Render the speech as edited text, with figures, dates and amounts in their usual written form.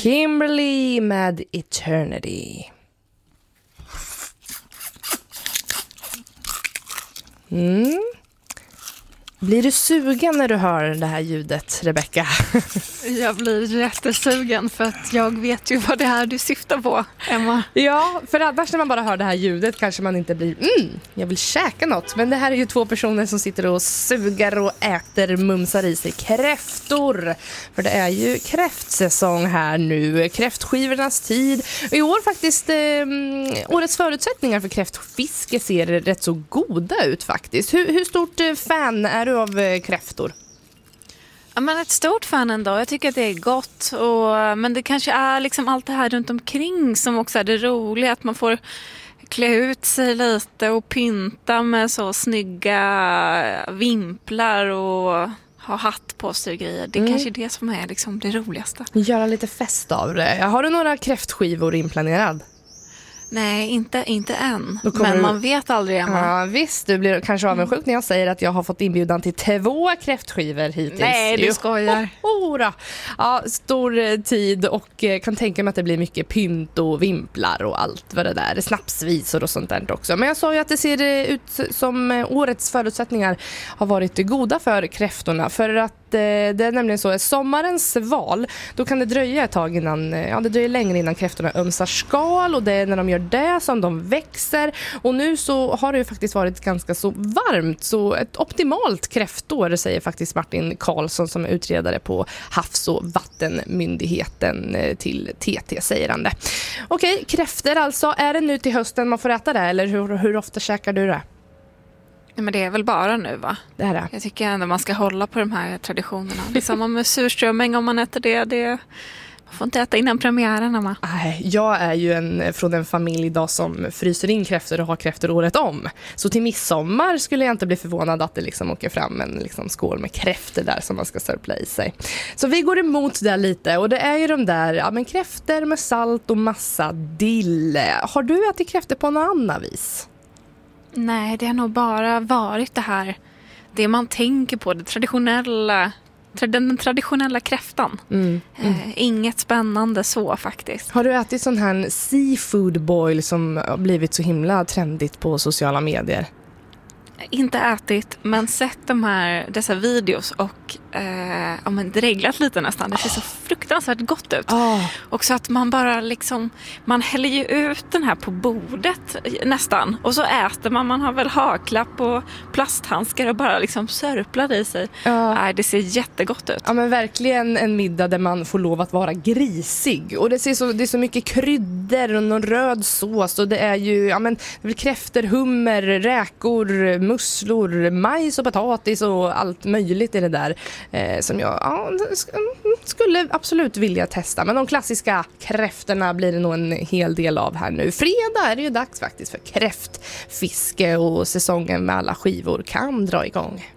Kimberly med Eternity. Blir du sugen när du hör det här ljudet, Rebecca? Jag blir jättesugen för att jag vet ju vad det är du syftar på, Emma. Ja, för annars när man bara hör det här ljudet kanske man inte blir jag vill käka något. Men det här är ju två personer som sitter och sugar och äter, mumsar i sig kräftor. För det är ju kräftsäsong här nu, kräftskivornas tid. Och i år faktiskt, årets förutsättningar för kräftfiske ser rätt så goda ut faktiskt. Hur stort fan är du av kräftor? Ja, men ett stort fan ändå. Jag tycker att det är gott. Men det kanske är liksom allt det här runt omkring som också är det roliga. Att man får klä ut sig lite och pynta med så snygga vimplar och ha hatt på sig och grejer. Det är kanske det som är liksom det roligaste. Göra lite fest av det. Har du några kräftskivor inplanerad? Nej, inte än. Men man vet aldrig, Emma. Ja, visst, du blir kanske avundsjuk när jag säger att jag har fått inbjudan till 2 kräftskivor hittills. Nej, du skojar. Ja, stor tid och kan tänka mig att det blir mycket pynt och vimplar och allt vad det där. Snapsvisor och sånt där också. Men jag sa ju att det ser ut som årets förutsättningar har varit goda för kräftorna. För att det är nämligen så att sommarens val, då kan det dröja ett tag innan, det dröjer längre innan kräftorna ömsar skal, och det är när de gör det som de växer. Och nu så har det ju faktiskt varit ganska så varmt, så ett optimalt kräftår, säger faktiskt Martin Karlsson som är utredare på Havs- och vattenmyndigheten till TT, säger han det. Okej, kräftor alltså. Är det nu till hösten man får äta det, eller hur ofta käkar du det? Nej, men det är väl bara nu, va? Det här är. Jag tycker ändå man ska hålla på de här traditionerna. Det är samma med surströmming, om man äter det. Man får inte äta innan premiären, Emma. Nej, jag är ju från en familj idag som fryser in kräftor och har kräftor året om. Så till midsommar skulle jag inte bli förvånad att det liksom åker fram en liksom skål med kräftor där som man ska sörpla i sig. Så vi går emot det lite, och det är ju de där kräftor med salt och massa dill. Har du ätit kräftor på något annat vis? Nej, det har nog bara varit det man tänker på, den traditionella kräftan. Inget spännande så faktiskt. Har du ätit sån här seafood boil som har blivit så himla trendigt på sociala medier? Inte ätit, men sett dessa videos och dreglat lite nästan. Det ser så fruktansvärt gott ut. Och så att man bara man häller ju ut den här på bordet nästan. Och så äter man har väl haklapp och plasthandskar och bara sörplar i sig. Det ser jättegott ut. Ja, men verkligen en middag där man får lov att vara grisig. Och det är så mycket kryddor och någon röd sås. Och det är ju kräftor, hummer, räkor, musslor, majs och potatis och allt möjligt i det där som jag skulle absolut vilja testa. Men de klassiska kräftorna blir det nog en hel del av här nu. Fredag är det ju dags faktiskt för kräftfiske, och säsongen med alla skivor kan dra igång.